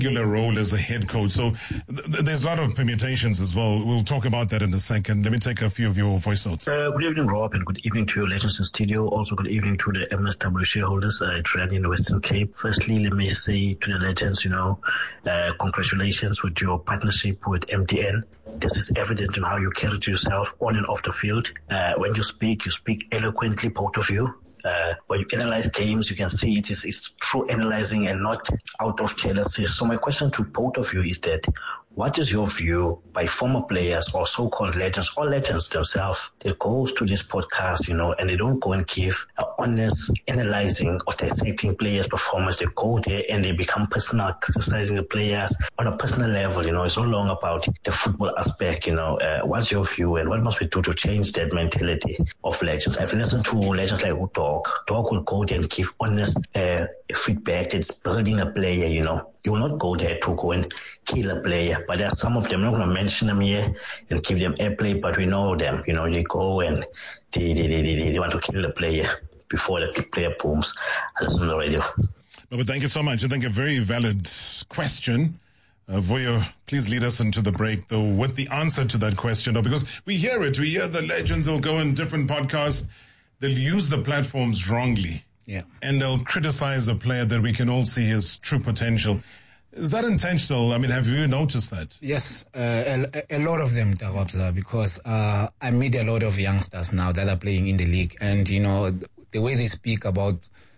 role as a head coach. So there's a lot of permutations as well. We'll talk about that in a second. Let me take a few of your voice notes. Good evening, Rob, and good evening to your legends in studio. Also, good evening to the MSW shareholders at Rand in the Western Cape. Firstly, let me say to the legends, congratulations with your partnership with MTN. This is evident in how you carry yourself on and off the field. When you speak eloquently, both of you. When you analyze games, you can see it's true analyzing and not out of jealousy. So my question to both of you is that, what is your view by former players or so-called legends or legends themselves that goes to this podcast, and they don't go and give an honest analyzing or dissecting players' performance. They go there and they become personal, criticizing the players on a personal level. It's no longer about the football aspect. What's your view and what must we do to change that mentality of legends? I've listened to legends like Dog. Dog will go there and give honest feedback that's building a player. You will not go there to go and kill a player. But there are some of them, I'm not going to mention them here and give them airplay, but we know them. They go and they want to kill the player before the player booms. I listen on the radio. But thank you so much. I think a very valid question. Vuyo, please lead us into the break, though, with the answer to that question, though, because we hear it. We hear the legends. They'll go in different podcasts. They'll use the platforms wrongly. Yeah. And they'll criticize a player that we can all see his true potential. Is that intentional? I mean, have you noticed that? Yes, a lot of them, Darobza, because I meet a lot of youngsters now that are playing in the league. And, the way they speak about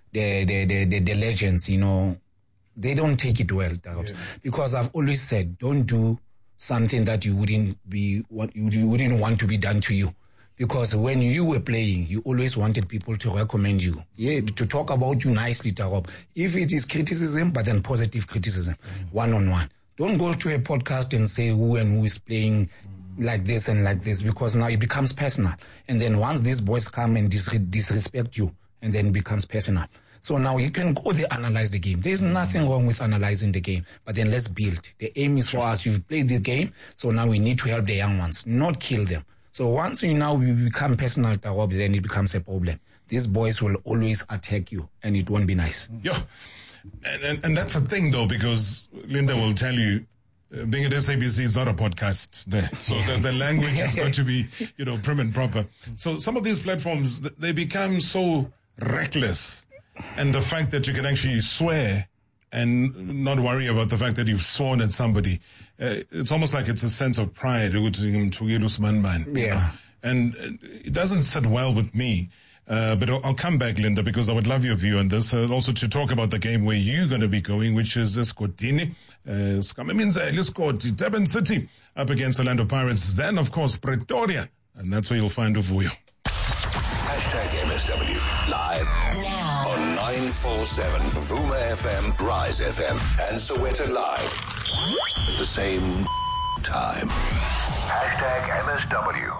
the legends, they don't take it well, Darobza. Yeah. Because I've always said, don't do something that you wouldn't want to be done to you. Because when you were playing, you always wanted people to recommend you. Yeah, to talk about you nicely, Tarob. If it is criticism, but then positive criticism, one-on-one. Don't go to a podcast and say who and who is playing like this and like this, because now it becomes personal. And then once these boys come and disrespect you, and then it becomes personal. So now you can go there, analyze the game. There's nothing wrong with analyzing the game, but then let's build. The aim is for us. You've played the game, so now we need to help the young ones, not kill them. So once we become personal, then it becomes a problem. These boys will always attack you, and it won't be nice. Yeah, and that's a thing, though, because Linda will tell you, being at SABC is not a podcast there. So the language has got to be, prim and proper. So some of these platforms, they become so reckless. And the fact that you can actually swear and not worry about the fact that you've sworn at somebody. It's almost like it's a sense of pride. Yeah. And it doesn't sit well with me. But I'll come back, Linda, because I would love your view on this. Also to talk about the game where you're going to be going, which is Escotini. Durban City up against Orlando Pirates. Then, of course, Pretoria. And that's where you'll find Vuyo. #MSW live now on 947 Vuma FM, Rise FM, and Soweto Live at the same time. #MSW.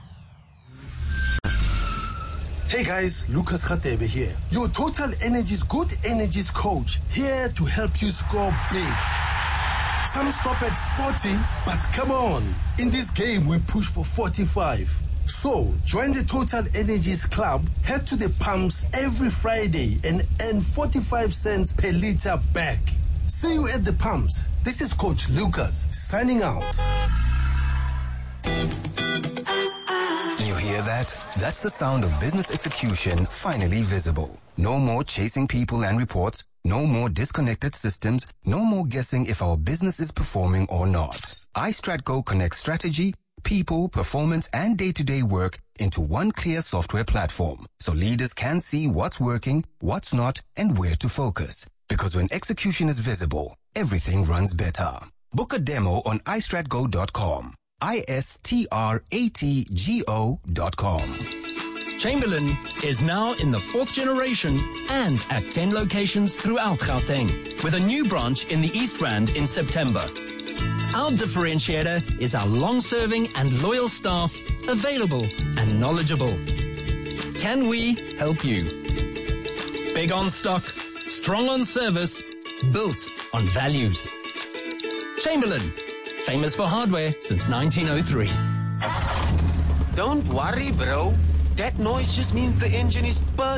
Hey guys, Lucas Khatebe here. Your Total Energies Good Energies coach, here to help you score big. Some stop at 40, but come on. In this game, we push for 45. So, join the Total Energies Club, head to the pumps every Friday and earn 45 cents per liter back. See you at the pumps. This is Coach Lucas, signing out. You hear that? That's the sound of business execution finally visible. No more chasing people and reports. No more disconnected systems. No more guessing if our business is performing or not. iStratGo connects strategy, people, performance, and day-to-day work into one clear software platform, so leaders can see what's working, what's not, and where to focus. Because when execution is visible, everything runs better. Book a demo on iStratGo.com. iStratgo.com. Chamberlain is now in the 4th generation and at 10 locations throughout Gauteng, with a new branch in the East Rand in September. Our differentiator is our long-serving and loyal staff, available and knowledgeable. Can we help you? Big on stock, strong on service, built on values. Chamberlain, famous for hardware since 1903. Don't worry, bro. That noise just means the engine is purring.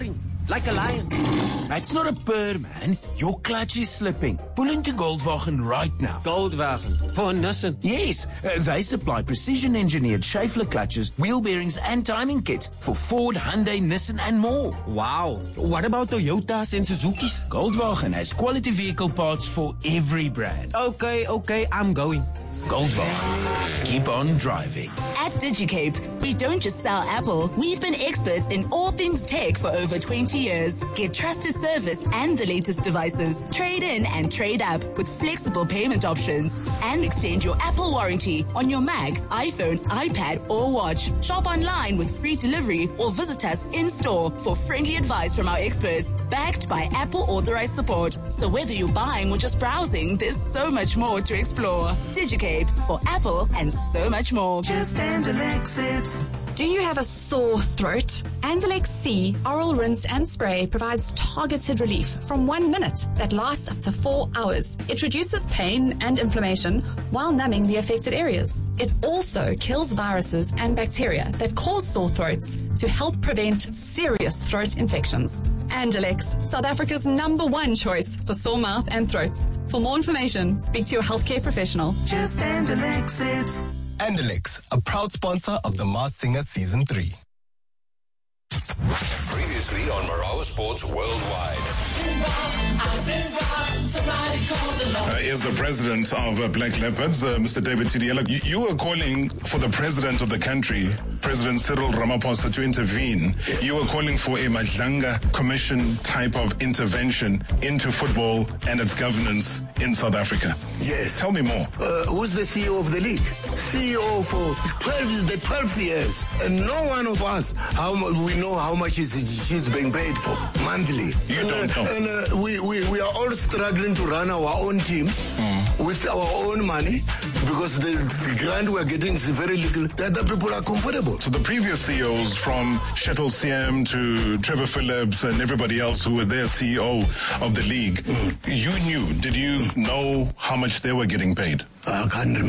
like a lion. That's not a purr, man. Your clutch is slipping. Pull into Goldwagen right now. Goldwagen? For Nissan? Yes, they supply precision-engineered Schaeffler clutches, wheel bearings and timing kits for Ford, Hyundai, Nissan and more. Wow. What about Toyotas and Suzuki's? Goldwagen has quality vehicle parts for every brand. Okay, I'm going. Goldwagen. Keep on driving. At DigiCape, we don't just sell Apple. We've been experts in all things tech for over 20 years. Get trusted service and the latest devices. Trade in and trade up with flexible payment options. And extend your Apple warranty on your Mac, iPhone, iPad, or watch. Shop online with free delivery or visit us in-store for friendly advice from our experts. Backed by Apple authorized support. So whether you're buying or just browsing, there's so much more to explore. DigiCape for Apple and so much more. Just Anzalex it. Do you have a sore throat? Anzalex C Oral Rinse and Spray provides targeted relief from 1 minute that lasts up to 4 hours. It reduces pain and inflammation while numbing the affected areas. It also kills viruses and bacteria that cause sore throats to help prevent serious throat infections. Anzalex, South Africa's #1 choice for sore mouth and throats. For more information, speak to your healthcare professional. Just Anzalex it. Andelix, a proud sponsor of The Masked Singer Season 3. Previously on Marawa Sports Worldwide. Is the president of Black Leopards, Mr. David Tidiela. You were calling for the president of the country, President Cyril Ramaphosa, to intervene. You were calling for a Madlanga Commission type of intervention into football and its governance in South Africa. Yes. Tell me more. Who's the CEO of the league? CEO for 12 years. And no one of us, we know how much she's being paid for monthly. You don't know. And we are all struggling to run our own teams with our own money because the grant we're getting is very little. The other people are comfortable. So the previous CEOs, from Shettle CM to Trevor Phillips and everybody else who were their CEO of the league, you knew. Did you know how much they were getting paid? I can't remember.